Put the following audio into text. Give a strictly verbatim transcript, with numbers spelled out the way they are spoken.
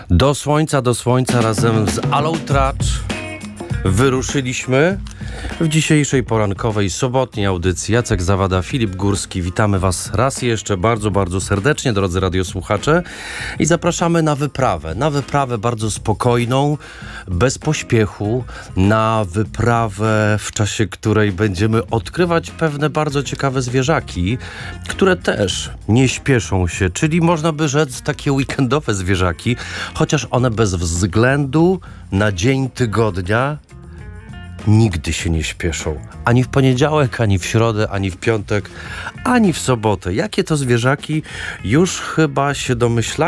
Do słońca, do słońca razem z Alą Tracz wyruszyliśmy w dzisiejszej porankowej, sobotniej audycji. Jacek Zawada, Filip Górski. Witamy Was raz jeszcze bardzo, bardzo serdecznie, drodzy radiosłuchacze, i zapraszamy na wyprawę. Na wyprawę bardzo spokojną, bez pośpiechu, na wyprawę, w czasie której będziemy odkrywać pewne bardzo ciekawe zwierzaki, które też nie śpieszą się, czyli można by rzec takie weekendowe zwierzaki, chociaż one bez względu na dzień tygodnia nigdy się nie śpieszą. Ani w poniedziałek, ani w środę, ani w piątek, ani w sobotę. Jakie to zwierzaki? Już chyba się domyślacie.